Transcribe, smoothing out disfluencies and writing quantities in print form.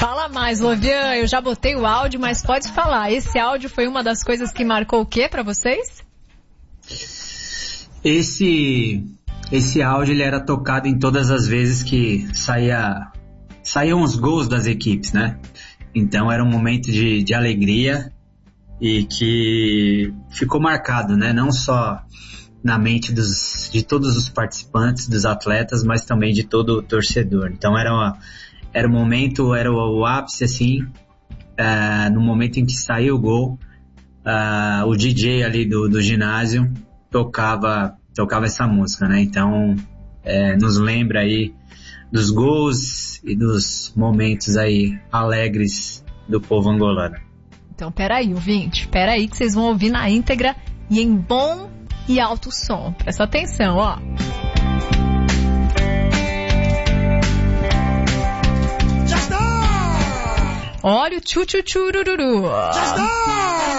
Fala mais, Lovian. Eu já botei o áudio, mas pode falar. Esse áudio foi uma das coisas que marcou o quê pra vocês? Esse áudio ele era tocado em todas as vezes que saíam os gols das equipes, né? Então era um momento de alegria e que ficou marcado, né? Não só na mente de todos os participantes, dos atletas, mas também de todo o torcedor. Então era o momento, era o ápice, assim, no momento em que saiu o gol, o DJ ali do ginásio tocava essa música, né? Então, nos lembra aí dos gols e dos momentos aí alegres do povo angolano. Então, peraí, ouvinte, peraí que vocês vão ouvir na íntegra e em bom e alto som. Presta atenção, ó. Olha o tchu-tchu-tchurururu.